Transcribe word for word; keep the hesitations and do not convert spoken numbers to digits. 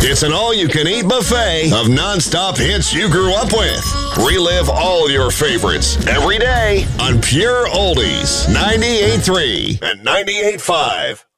It's an all-you-can-eat buffet of non-stop hits you grew up with. Relive all your favorites every day on Pure Oldies ninety-eight point three and ninety-eight point five.